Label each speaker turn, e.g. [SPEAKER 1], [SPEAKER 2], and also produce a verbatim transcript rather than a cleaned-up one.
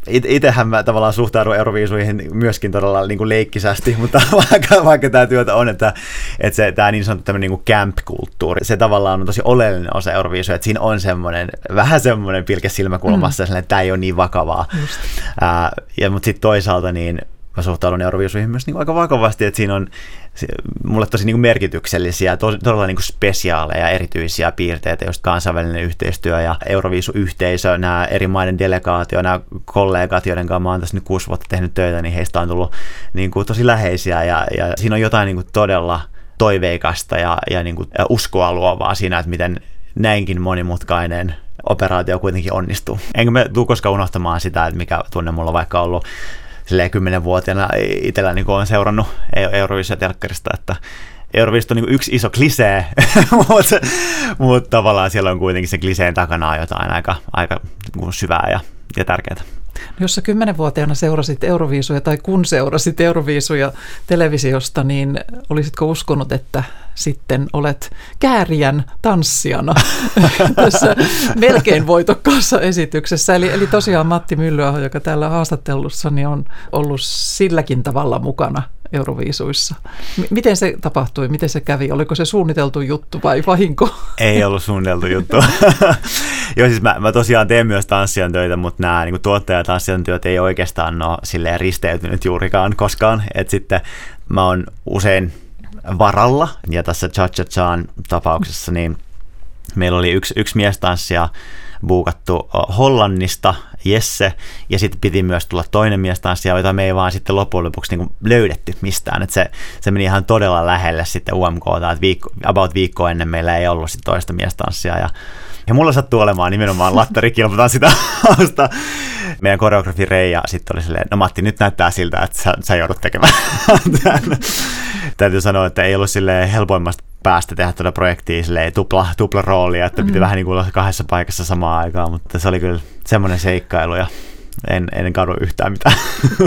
[SPEAKER 1] Itsehän mä tavallaan suhtaudun Euroviisuihin myöskin todella niin kuin leikkisästi, mutta vaikka, vaikka tämä työtä on, että, että se, tämä niin sanottu tämmöinen niin kuin camp-kulttuuri, se tavallaan on tosi oleellinen osa Euroviisuja, että siinä on semmoinen, vähän semmoinen pilke silmäkulmassa, mm. että tämä ei ole niin vakavaa. Ää, ja, mutta sitten toisaalta niin mä suhtaudun Euroviisuihin myös niin aika vakavasti, että siinä on mulle tosi niin kuin merkityksellisiä, to, todella niin kuin spesiaaleja, erityisiä piirteitä, just kansainvälinen yhteistyö ja Euroviisuyhteisö, nämä eri maiden delegaatio, nämä kollegat, joiden kanssa mä oon tässä nyt kuusi vuotta tehnyt töitä, niin heistä on tullut niin kuin tosi läheisiä ja, ja siinä on jotain niin kuin todella toiveikasta ja, ja niin kuin uskoa luovaa siinä, että miten näinkin monimutkainen operaatio kuitenkin onnistuu. Enkä mä tule koskaan unohtamaan sitä, että mikä tunne mulla on vaikka ollut silleen kymmenenvuotiaana itsellä niin on seurannut Euroviisuja telkkarista, että Euroviisut on niin yksi iso klisee, mutta, mutta tavallaan siellä on kuitenkin se kliseen takana jotain aika, aika syvää ja, ja tärkeää.
[SPEAKER 2] Jos sä kymmenenvuotiaana seurasit Euroviisuja tai kun seurasit Euroviisuja televisiosta, niin olisitko uskonut, että sitten olet kääriän tanssijana tässä melkein voitokkaassa esityksessä. Eli, eli tosiaan Matti Myllyaho, joka täällä haastattelussa niin on ollut silläkin tavalla mukana Euroviisuissa. M- miten se tapahtui? Miten se kävi? Oliko se suunniteltu juttu vai vahinko?
[SPEAKER 1] Ei ollut suunniteltu juttu. Joo, siis mä, mä tosiaan teen myös tanssijan töitä, mutta nämä niin tuottaja- ja tanssijan työt ei oikeastaan ole silleen risteytynyt juurikaan koskaan. Et sitten mä oon usein varalla, ja tässä Cha-Cha-Chan tapauksessa niin meillä oli yksi, yksi miestanssija buukattu Hollannista, Jesse, ja sitten piti myös tulla toinen miestanssija, jota me ei vaan sitten loppujen lopuksi niin löydetty mistään. Et se, se meni ihan todella lähelle sitten U M K:ta, että viikko, about viikkoa ennen meillä ei ollut sitten toista miestanssijaa, ja Ja mulla sattuu olemaan nimenomaan lattarikilpataan sitä hausta. Meidän koreografi Reija sitten oli silleen, no Matti, nyt näyttää siltä, että sä, sä joudut tekemään. Täytyy sanoa, että ei ollut silleen helpoimmasta päästä tehdä tuota projektia silleen tupla, tupla roolia, että piti mm. vähän niin kuin olla kahdessa paikassa samaan aikaan, mutta se oli kyllä semmoinen seikkailu ja en, en kadu yhtään mitään.